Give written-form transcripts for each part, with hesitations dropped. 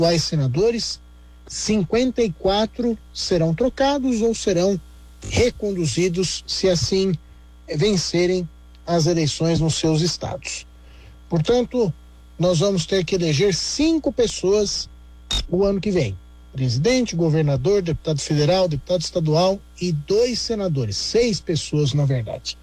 atuais senadores, 54 serão trocados ou serão reconduzidos se assim vencerem as eleições nos seus estados. Portanto, nós vamos ter que eleger 5 pessoas o ano que vem: presidente, governador, deputado federal, deputado estadual e 2 senadores, 6 pessoas na verdade.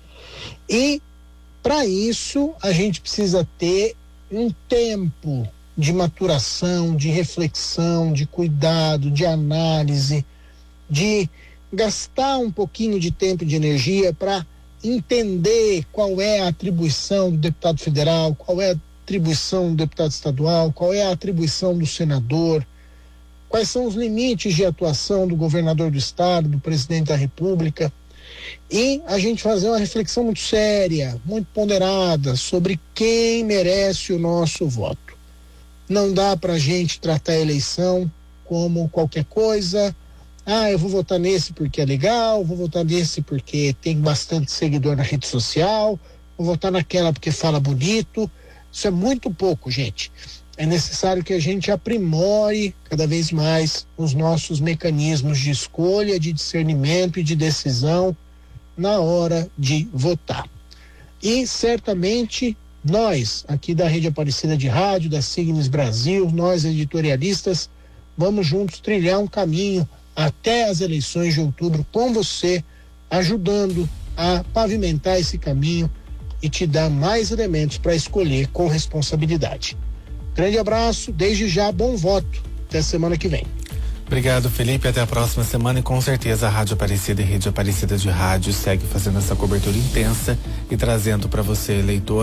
E para isso a gente precisa ter um tempo de maturação, de reflexão, de cuidado, de análise, de gastar um pouquinho de tempo e de energia para entender qual é a atribuição do deputado federal, qual é a atribuição do deputado estadual, qual é a atribuição do senador, quais são os limites de atuação do governador do estado, do presidente da república, e a gente fazer uma reflexão muito séria, muito ponderada sobre quem merece o nosso voto. Não dá para a gente tratar a eleição como qualquer coisa. Eu vou votar nesse porque é legal, vou votar nesse porque tem bastante seguidor na rede social, vou votar naquela porque fala bonito. Isso é muito pouco, gente. É necessário que a gente aprimore cada vez mais os nossos mecanismos de escolha, de discernimento e de decisão na hora de votar. E certamente nós, aqui da Rede Aparecida de Rádio, da Signes Brasil, nós editorialistas, vamos juntos trilhar um caminho até as eleições de outubro com você, ajudando a pavimentar esse caminho e te dar mais elementos para escolher com responsabilidade. Grande abraço, desde já, bom voto. Até semana que vem. Obrigado, Felipe. Até a próxima semana e com certeza a Rádio Aparecida e Rede Aparecida de Rádio segue fazendo essa cobertura intensa e trazendo para você, eleitor,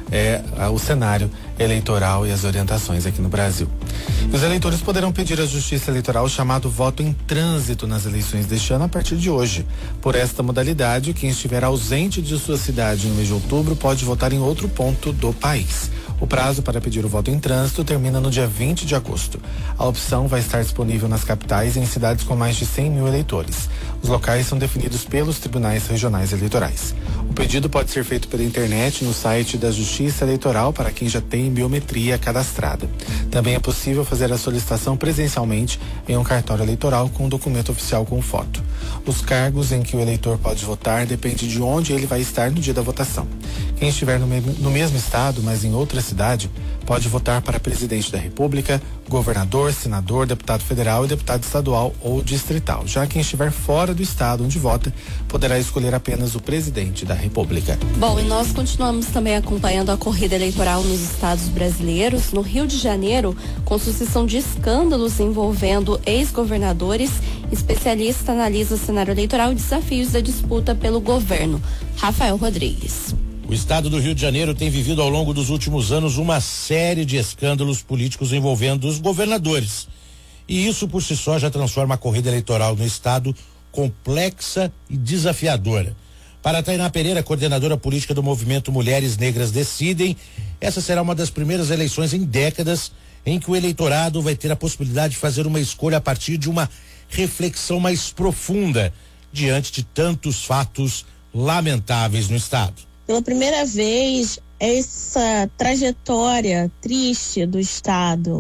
o cenário eleitoral e as orientações aqui no Brasil. Os eleitores poderão pedir à Justiça Eleitoral o chamado voto em trânsito nas eleições deste ano a partir de hoje. Por esta modalidade, quem estiver ausente de sua cidade no mês de outubro pode votar em outro ponto do país. O prazo para pedir o voto em trânsito termina no dia 20 de agosto. A opção vai estar disponível nas capitais e em cidades com mais de 100 mil eleitores. Os locais são definidos pelos tribunais regionais eleitorais. O pedido pode ser feito pela internet no site da Justiça Eleitoral para quem já tem biometria cadastrada. Também é possível fazer a solicitação presencialmente em um cartório eleitoral com um documento oficial com foto. Os cargos em que o eleitor pode votar depende de onde ele vai estar no dia da votação. Quem estiver no mesmo estado, mas em outra cidade, pode votar para presidente da República, governador, senador, deputado federal e deputado estadual ou distrital. Já quem estiver fora do estado onde vota, poderá escolher apenas o presidente da República. Bom, e nós continuamos também acompanhando a corrida eleitoral nos estados brasileiros. No Rio de Janeiro, com sucessão de escândalos envolvendo ex-governadores, especialista analisa o cenário eleitoral e desafios da disputa pelo governo. Rafael Rodrigues. O estado do Rio de Janeiro tem vivido ao longo dos últimos anos uma série de escândalos políticos envolvendo os governadores. E isso por si só já transforma a corrida eleitoral no estado complexa e desafiadora. Para Tainá Pereira, coordenadora política do movimento Mulheres Negras Decidem, essa será uma das primeiras eleições em décadas em que o eleitorado vai ter a possibilidade de fazer uma escolha a partir de uma reflexão mais profunda diante de tantos fatos lamentáveis no estado. Pela primeira vez, essa trajetória triste do Estado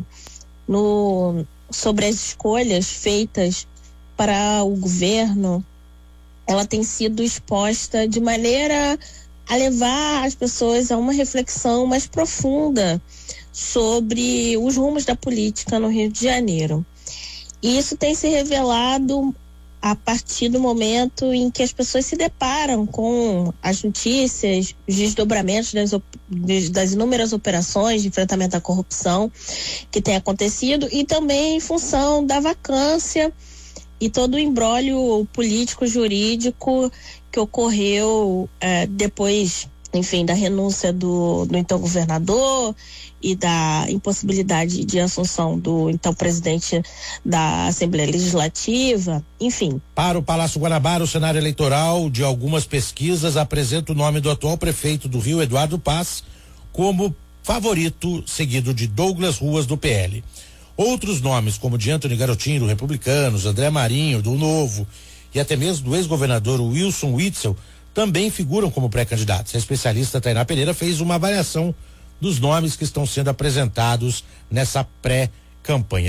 sobre as escolhas feitas para o governo, ela tem sido exposta de maneira a levar as pessoas a uma reflexão mais profunda sobre os rumos da política no Rio de Janeiro. E isso tem se revelado a partir do momento em que as pessoas se deparam com as notícias, os desdobramentos das inúmeras operações de enfrentamento à corrupção que tem acontecido e também em função da vacância e todo o imbróglio político-jurídico que ocorreu depois, enfim, da renúncia do então governador e da impossibilidade de assunção do então presidente da Assembleia Legislativa, enfim. Para o Palácio Guanabara, o cenário eleitoral de algumas pesquisas apresenta o nome do atual prefeito do Rio, Eduardo Paz, como favorito, seguido de Douglas Ruas, do PL. Outros nomes, como de Antony Garotinho, do Republicanos, André Marinho, do Novo, e até mesmo do ex-governador Wilson Witzel, também figuram como pré-candidatos. A especialista Tainá Pereira fez uma avaliação dos nomes que estão sendo apresentados nessa pré-campanha.